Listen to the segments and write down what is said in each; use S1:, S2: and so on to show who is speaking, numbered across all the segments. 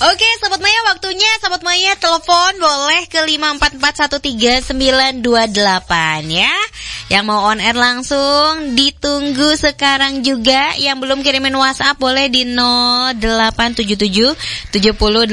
S1: Oke, Sobat Maya, waktunya Sobat Maya telepon boleh ke 5441928 ya. Yang mau on air langsung ditunggu sekarang juga. Yang belum kirimin WhatsApp boleh di 0877 70 80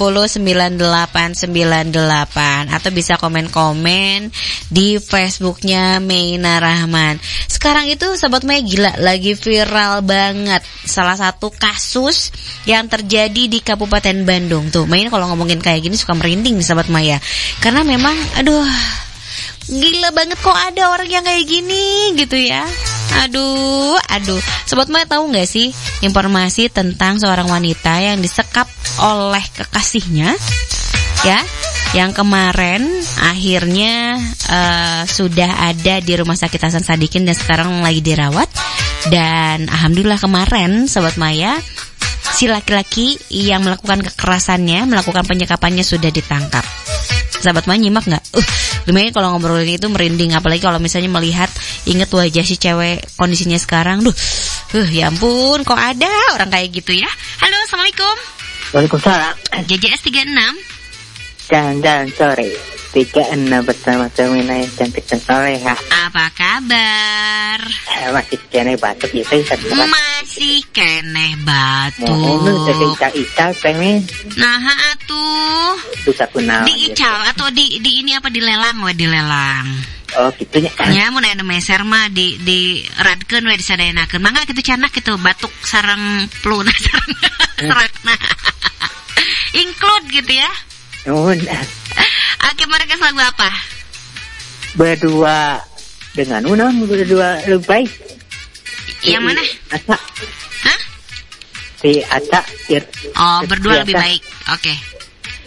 S1: 9898 atau bisa komen-komen di Facebooknya Meina Rahman. Sekarang itu Sobat Maya gila, lagi viral banget salah satu kasus yang terjadi di Kabupaten Bandung. Tuh, Main kalau ngomongin kayak gini suka merinding nih Sobat Maya. Karena memang aduh, gila banget kok ada orang yang kayak gini gitu ya. Aduh. Sobat Maya tahu nggak sih informasi tentang seorang wanita yang disekap oleh kekasihnya? Ya, yang kemarin akhirnya sudah ada di Rumah Sakit Hasan Sadikin dan sekarang lagi dirawat. Dan alhamdulillah kemarin Sobat Maya, si laki-laki yang melakukan kekerasannya, melakukan penyekapannya sudah ditangkap. Sahabat Maya nyimak gak? Lumayan kalau ngobrolin itu merinding. Apalagi kalau misalnya melihat, inget wajah si cewek kondisinya sekarang. Ya ampun, kok ada orang kayak gitu ya. Halo, Assalamualaikum.
S2: Waalaikumsalam.
S1: JJS 36
S2: Jalan-jalan sore 36 bersama Semina yang cantik dan soleha.
S1: Apa kabar?
S2: Masih kene batuk ya saya.
S1: Masih kene batuk.
S2: Mau jadi ical pengen.
S1: Nah, atuh.
S2: Bisa kunaon.
S1: Di ical atau di ini apa dilelang we dilelang.
S2: Oh, gitunya.
S1: Ya mun aya meser mah di radkeun we disadaenakeun. Mangga kitu canak kitu batuk sareng flu sareng. Include gitu ya.
S2: Nuhun.
S1: Oke, mereka lagu apa?
S2: Berdua dengan Unon, berdua lebih baik.
S1: Yang mana?
S2: Ata.
S1: Hah?
S2: Si Ata.
S1: Oh, berdua lebih baik. Oke.